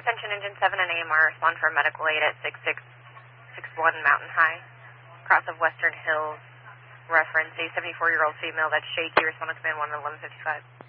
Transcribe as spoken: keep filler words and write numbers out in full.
Attention Engine seven and A M R, respond for medical aid at six six six one Mountain High, cross of Western Hills, reference a seventy-four-year-old female that's shaky, respond to command one at eleven fifty-five.